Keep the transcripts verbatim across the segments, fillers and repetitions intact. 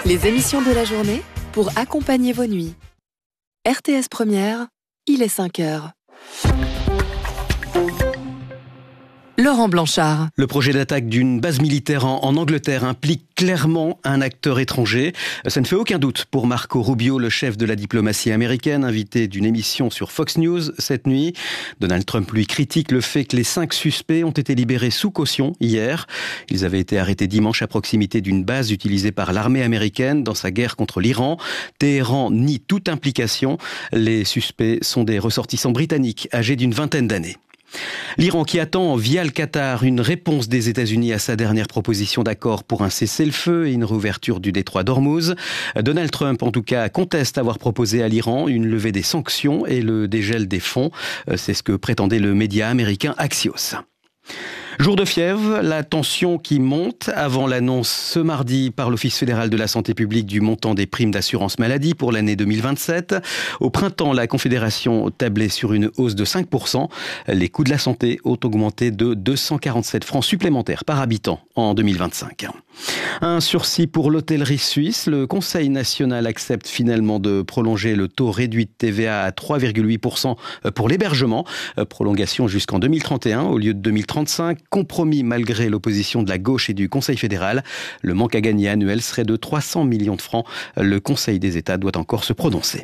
Les émissions de la journée pour accompagner vos nuits. R T S Première, il est cinq heures. Laurent Blanchard. Le projet d'attaque d'une base militaire en, en Angleterre implique clairement un acteur étranger. Ça ne fait aucun doute pour Marco Rubio, le chef de la diplomatie américaine, invité d'une émission sur Fox News cette nuit. Donald Trump, lui, critique le fait que les cinq suspects ont été libérés sous caution hier. Ils avaient été arrêtés dimanche à proximité d'une base utilisée par l'armée américaine dans sa guerre contre l'Iran. Téhéran nie toute implication. Les suspects sont des ressortissants britanniques âgés d'une vingtaine d'années. L'Iran qui attend via le Qatar une réponse des États-Unis à sa dernière proposition d'accord pour un cessez-le-feu et une réouverture du détroit d'Ormuz. Donald Trump, en tout cas, conteste avoir proposé à l'Iran une levée des sanctions et le dégel des fonds. C'est ce que prétendait le média américain Axios. Jour de fièvre, la tension qui monte avant l'annonce ce mardi par l'Office fédéral de la santé publique du montant des primes d'assurance maladie pour l'année deux mille vingt-sept. Au printemps, la Confédération tablait sur une hausse de cinq pour cent. Les coûts de la santé ont augmenté de deux cent quarante-sept francs supplémentaires par habitant en deux mille vingt-cinq. Un sursis pour l'hôtellerie suisse. Le Conseil national accepte finalement de prolonger le taux réduit de T V A à trois virgule huit pour cent pour l'hébergement. Prolongation jusqu'en deux mille trente et un au lieu de deux mille trente-cinq. Compromis malgré l'opposition de la gauche et du Conseil fédéral. Le manque à gagner annuel serait de trois cents millions de francs. Le Conseil des États doit encore se prononcer.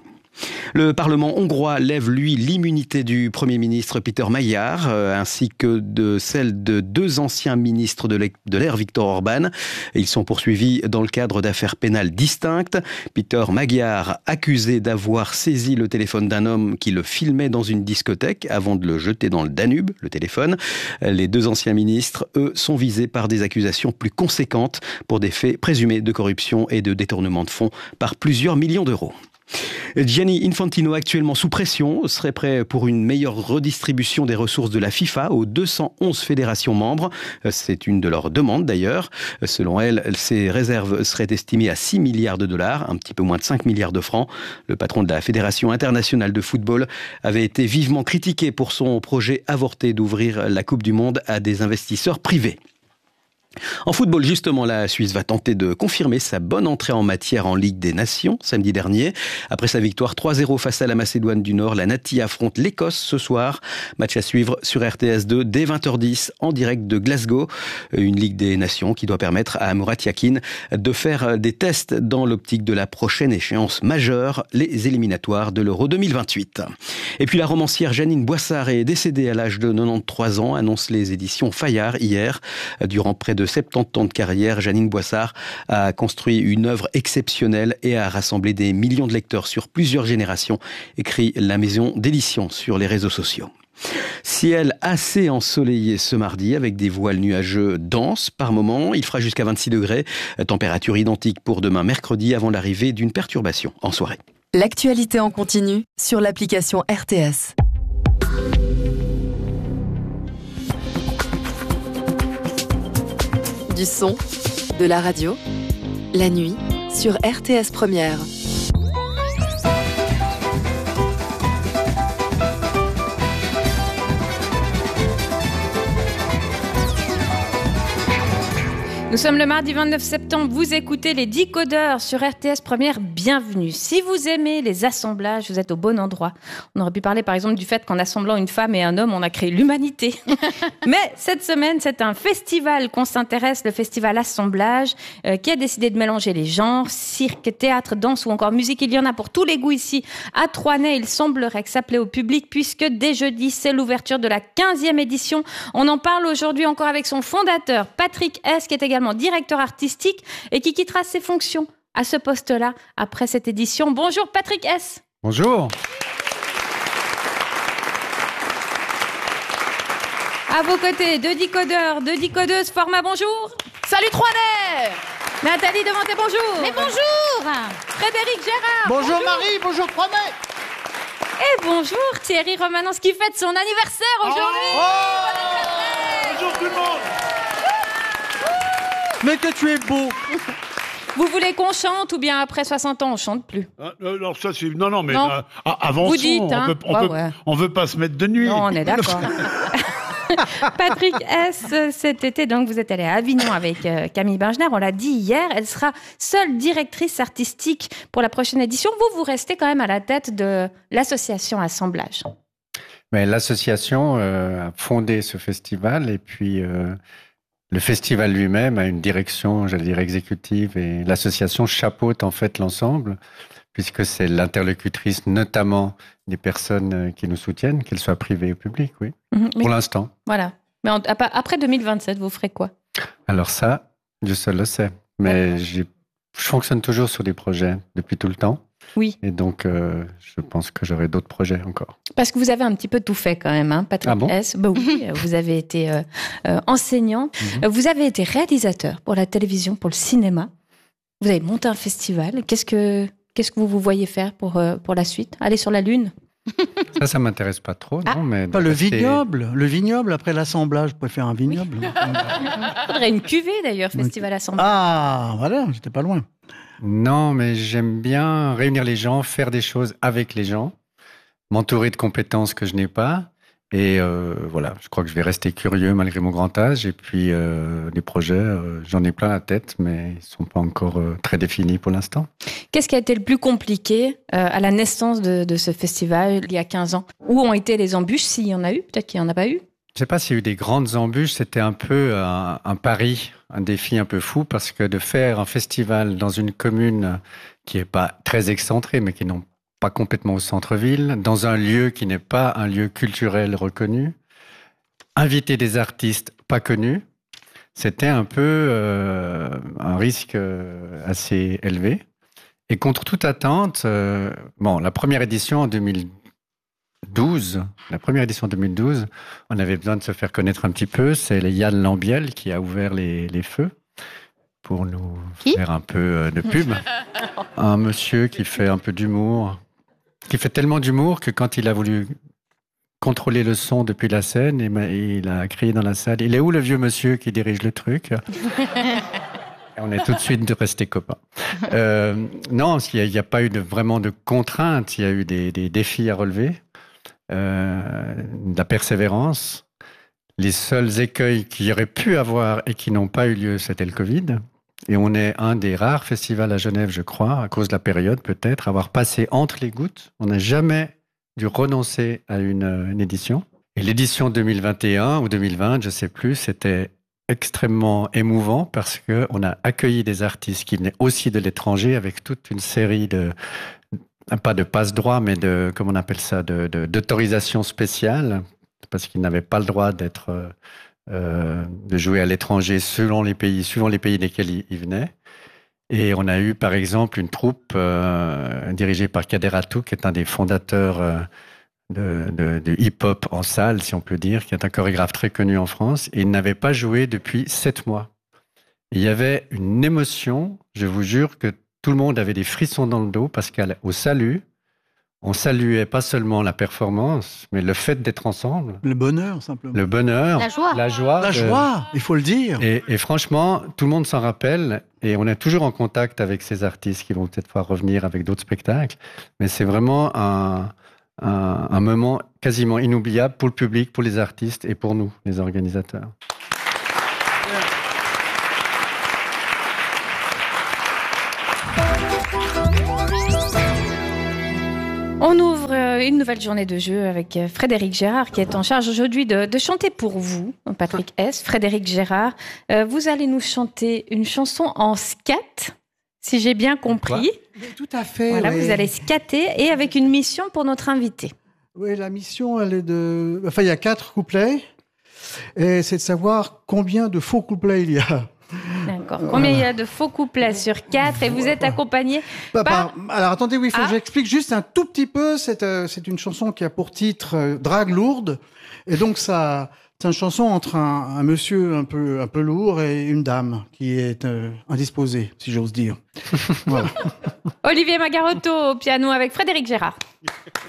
Le Parlement hongrois lève, lui, l'immunité du Premier ministre Péter Magyar, euh, ainsi que de celle de deux anciens ministres de l'ère Viktor Orban. Ils sont poursuivis dans le cadre d'affaires pénales distinctes. Péter Magyar, accusé d'avoir saisi le téléphone d'un homme qui le filmait dans une discothèque avant de le jeter dans le Danube, le téléphone. Les deux anciens ministres, eux, sont visés par des accusations plus conséquentes pour des faits présumés de corruption et de détournement de fonds par plusieurs millions d'euros. Gianni Infantino, actuellement sous pression, serait prêt pour une meilleure redistribution des ressources de la FIFA aux deux cent onze fédérations membres. C'est une de leurs demandes d'ailleurs. Selon elle, ces réserves seraient estimées à six milliards de dollars, un petit peu moins de cinq milliards de francs. Le patron de la Fédération internationale de football avait été vivement critiqué pour son projet avorté d'ouvrir la Coupe du Monde à des investisseurs privés. En football, justement, la Suisse va tenter de confirmer sa bonne entrée en matière en Ligue des Nations samedi dernier. Après sa victoire trois zéro face à la Macédoine du Nord, la Nati affronte l'Écosse ce soir. Match à suivre sur R T S deux dès vingt heures dix en direct de Glasgow. Une Ligue des Nations qui doit permettre à Murat Yakin de faire des tests dans l'optique de la prochaine échéance majeure, les éliminatoires de l'Euro deux mille vingt-huit. Et puis la romancière Janine Boissard est décédée à l'âge de quatre-vingt-treize ans, annoncent les éditions Fayard hier. Durant près de soixante-dix ans de carrière, Janine Boissard a construit une œuvre exceptionnelle et a rassemblé des millions de lecteurs sur plusieurs générations, écrit la maison d'édition sur les réseaux sociaux. Ciel assez ensoleillé ce mardi avec des voiles nuageux denses par moments. Il fera jusqu'à vingt-six degrés. Température identique pour demain mercredi avant l'arrivée d'une perturbation en soirée. L'actualité en continu sur l'application R T S. Du son, de la radio, la nuit sur R T S Première. Nous sommes le mardi vingt-neuf septembre, vous écoutez les Décodeurs sur R T S Première, bienvenue. Si vous aimez les assemblages, vous êtes au bon endroit. On aurait pu parler par exemple du fait qu'en assemblant une femme et un homme, on a créé l'humanité. Mais cette semaine, c'est un festival qu'on s'intéresse, le festival Assemblage, euh, qui a décidé de mélanger les genres, cirque, théâtre, danse ou encore musique. Il y en a pour tous les goûts ici. À Troisnay, il semblerait que ça plaît au public puisque dès jeudi, c'est l'ouverture de la quinzième édition. On en parle aujourd'hui encore avec son fondateur, Patrick S, qui est également directeur artistique et qui quittera ses fonctions à ce poste-là après cette édition. Bonjour Patrick S. Bonjour. À vos côtés, deux décodeurs, deux décodeuses, format bonjour. Salut Troisnay. Nathalie Devanté, bonjour. Mais bonjour. Frédéric Gérard. Bonjour, bonjour. Marie, bonjour Troisnay. Et bonjour Thierry Romanens qui fête son anniversaire aujourd'hui. Oh, oh bonjour tout le monde. Mais que tu es beau. Vous voulez qu'on chante ou bien après soixante ans on chante plus? Ah, alors ça c'est non non mais non. Euh, avançons. Vous dites, hein. on peut, on, ouais, peut, ouais. on veut pas se mettre de nuit. Non, on est d'accord. Patrick S, cet été, donc vous êtes allé à Avignon avec euh, Camille Bengener, on l'a dit hier, elle sera seule directrice artistique pour la prochaine édition. Vous, vous restez quand même à la tête de l'association Assemblage. Mais l'association euh, a fondé ce festival et puis euh, le festival lui-même a une direction, j'allais dire exécutive, et l'association chapeaute en fait l'ensemble, puisque c'est l'interlocutrice notamment des personnes qui nous soutiennent, qu'elles soient privées ou publiques, oui, mmh, pour l'instant. Voilà. Mais en, après deux mille vingt-sept, vous ferez quoi? Alors ça, Dieu seul le sait. Mais j'ai, je fonctionne toujours sur des projets depuis tout le temps. Oui. Et donc, euh, je pense que j'aurai d'autres projets encore. Parce que vous avez un petit peu tout fait quand même, hein, Patrick ah bon S. Bah oui, vous avez été euh, euh, enseignant, mmh. vous avez été réalisateur pour la télévision, pour le cinéma. Vous avez monté un festival. Qu'est-ce que... Qu'est-ce que vous vous voyez faire pour, euh, pour la suite? Aller sur la Lune? Ça, ça m'intéresse pas trop, non, ah. mais... Pas le rester... vignoble, le vignoble après l'assemblage, je préfère un vignoble. Il faudrait une cuvée d'ailleurs, Festival Assemblage. Ah, voilà, j'étais pas loin. Non, mais j'aime bien réunir les gens, faire des choses avec les gens, m'entourer de compétences que je n'ai pas. Et euh, voilà, je crois que je vais rester curieux malgré mon grand âge. Et puis, euh, les projets, euh, j'en ai plein la tête, mais ils ne sont pas encore euh, très définis pour l'instant. Qu'est-ce qui a été le plus compliqué euh, à la naissance de, de ce festival, il y a quinze ans? Où ont été les embûches, s'il y en a eu? Peut-être qu'il n'y en a pas eu? Je ne sais pas s'il y a eu des grandes embûches. C'était un peu un, un pari, un défi un peu fou, parce que de faire un festival dans une commune qui n'est pas très excentrée, mais qui n'ont pas complètement au centre-ville, dans un lieu qui n'est pas un lieu culturel reconnu, inviter des artistes pas connus, c'était un peu euh, un risque euh, assez élevé. Et contre toute attente, euh, bon, la première édition en deux mille douze, la première édition en deux mille douze, on avait besoin de se faire connaître un petit peu. C'est Yann Lambiel qui a ouvert les, les feux pour nous qui faire un peu de pub. Un monsieur qui fait un peu d'humour, qui fait tellement d'humour que quand il a voulu contrôler le son depuis la scène, il a crié dans la salle, il est où le vieux monsieur qui dirige le truc? Et on est tout de suite restés copains. Euh, non, il n'y a, a pas eu de, vraiment de contraintes, il y a eu des, des défis à relever, euh, de la persévérance. Les seuls écueils qu'il y aurait pu avoir et qui n'ont pas eu lieu, c'était le Covid. Et on est un des rares festivals à Genève, je crois, à cause de la période peut-être, avoir passé entre les gouttes. On n'a jamais dû renoncer à une, une édition. Et l'édition deux mille vingt et un ou deux mille vingt, je ne sais plus, c'était extrêmement émouvant parce qu'on a accueilli des artistes qui venaient aussi de l'étranger avec toute une série de, pas de passe-droit, mais de, comment on appelle ça, de, de, d'autorisations spéciales, parce qu'ils n'avaient pas le droit d'être... Euh, de jouer à l'étranger selon les pays, suivant les pays desquels ils, ils venaient. Et on a eu, par exemple, une troupe euh, dirigée par Kader Atou, qui est un des fondateurs euh, de, de, de hip-hop en salle, si on peut dire, qui est un chorégraphe très connu en France. Et il n'avait pas joué depuis sept mois. Et il y avait une émotion, je vous jure que tout le monde avait des frissons dans le dos, parce qu'au salut, on saluait pas seulement la performance, mais le fait d'être ensemble. Le bonheur, simplement. Le bonheur. La joie. La joie. La de... joie, il faut le dire. Et, et franchement, tout le monde s'en rappelle. Et on est toujours en contact avec ces artistes qui vont peut-être pouvoir revenir avec d'autres spectacles. Mais c'est vraiment un, un, un moment quasiment inoubliable pour le public, pour les artistes et pour nous, les organisateurs. On ouvre une nouvelle journée de jeu avec Frédéric Gérard qui est en charge aujourd'hui de, de chanter pour vous, Patrick S. Frédéric Gérard, euh, vous allez nous chanter une chanson en scat, si j'ai bien compris. Oui, tout à fait. Voilà, oui. Vous allez scatter et avec une mission pour notre invité. Oui, la mission, elle est de... Enfin, il y a quatre couplets et c'est de savoir combien de faux couplets il y a. D'accord. Combien il y a de faux couplets sur quatre et vous êtes accompagné bah, par... par... Alors attendez, oui, il faut ah. que j'explique juste un tout petit peu. C'est, euh, c'est une chanson qui a pour titre euh, Drague lourde. Et donc ça, c'est une chanson entre un, un monsieur un peu, un peu lourd et une dame qui est euh, indisposée, si j'ose dire. Voilà. Olivier Magarotto au piano avec Frédéric Gérard.